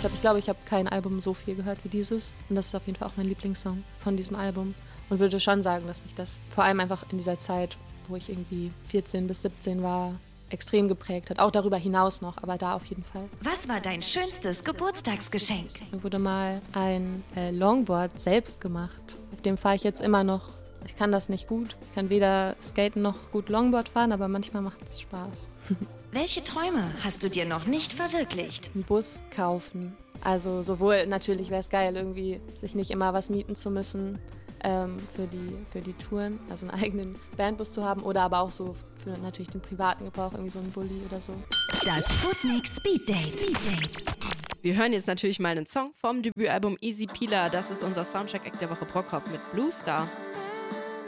gemacht habe. Ich glaube, ich habe kein Album so viel gehört wie dieses. Und das ist auf jeden Fall auch mein Lieblingssong von diesem Album. Und würde schon sagen, dass mich das vor allem einfach in dieser Zeit, wo ich irgendwie 14 bis 17 war, extrem geprägt hat. Auch darüber hinaus noch, aber da auf jeden Fall. Was war dein schönstes Geburtstagsgeschenk? Mir wurde mal ein Longboard selbst gemacht. Auf dem fahre ich jetzt immer noch. Ich kann das nicht gut. Ich kann weder skaten noch gut Longboard fahren, aber manchmal macht es Spaß. Welche Träume hast du dir noch nicht verwirklicht? Einen Bus kaufen. Also sowohl natürlich wäre es geil, irgendwie sich nicht immer was mieten zu müssen für die Touren, also einen eigenen Bandbus zu haben oder aber auch so für natürlich den privaten Gebrauch, irgendwie so einen Bulli oder so. Das Sputnik Speed Date. Wir hören jetzt natürlich mal einen Song vom Debütalbum Easy Peeler. Das ist unser Soundtrack-Act der Woche Brockhoff mit Blue Star.